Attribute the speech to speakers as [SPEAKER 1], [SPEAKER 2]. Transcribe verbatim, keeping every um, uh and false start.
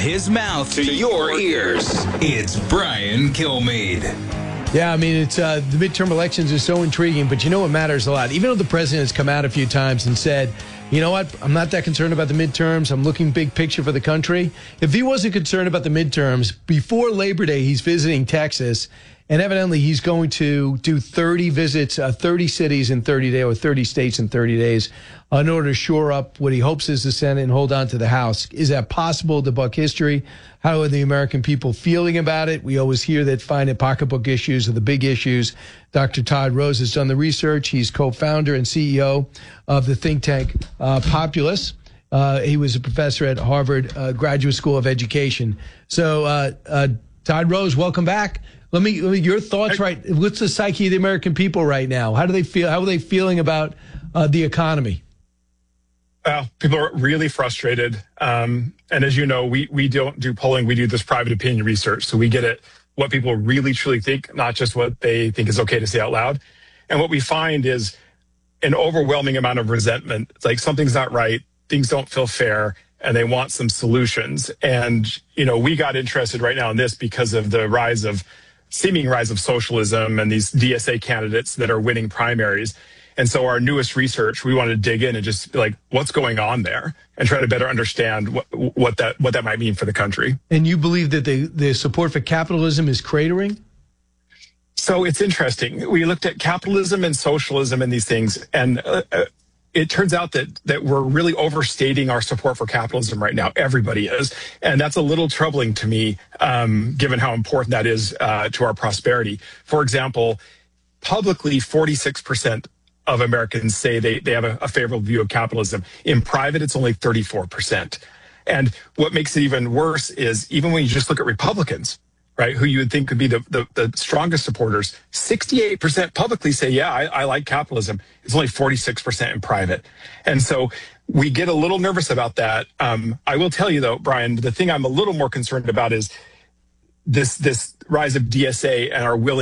[SPEAKER 1] his mouth to your ears, it's Brian Kilmeade.
[SPEAKER 2] Yeah, I mean, it's uh, the midterm elections are so intriguing, but you know what matters a lot? Even though the president has come out a few times and said, you know what, I'm not that concerned about the midterms. I'm looking big picture for the country. If he wasn't concerned about the midterms, before Labor Day, he's visiting Texas, and evidently he's going to do thirty visits, uh, thirty cities in thirty days, or thirty states in thirty days, uh, in order to shore up what he hopes is the Senate and hold on to the House. Is that possible to buck history? How are the American people feeling about it? We always hear that fine and pocketbook issues are the big issues. Doctor Todd Rose has done the research. He's co-founder and C E O of the think tank uh, Populus. Uh, he was a professor at Harvard uh, Graduate School of Education. So, uh, uh, Todd Rose, welcome back. Let me, let me your thoughts. Right, what's the psyche of the American people right now? How do they feel? How are they feeling about uh, the economy?
[SPEAKER 3] Well, people are really frustrated. Um, and as you know, we we don't do polling. We do this private opinion research. So we get at what people really, truly think, not just what they think is okay to say out loud. And what we find is an overwhelming amount of resentment. It's like something's not right. Things don't feel fair. And they want some solutions. And, you know, we got interested right now in this because of the rise of seeming rise of socialism and these D S A candidates that are winning primaries. And so our newest research, we wanted to dig in and just be like, what's going on there and try to better understand what, what that what that might mean for the country.
[SPEAKER 2] And you believe that the, the support for capitalism is cratering?
[SPEAKER 3] So it's interesting. We looked at capitalism and socialism and these things, and uh, it turns out that that we're really overstating our support for capitalism right now. Everybody is. And that's a little troubling to me, um, given how important that is uh, to our prosperity. For example, publicly, forty-six percent of Americans say they, they have a, a favorable view of capitalism. In private, it's only thirty-four percent. And what makes it even worse is even when you just look at Republicans, right, who you would think could be the, the, the strongest supporters, sixty-eight percent publicly say, yeah, I, I like capitalism. It's only forty-six percent in private. And so we get a little nervous about that. Um, I will tell you, though, Brian, the thing I'm a little more concerned about is this, this rise of D S A and our willingness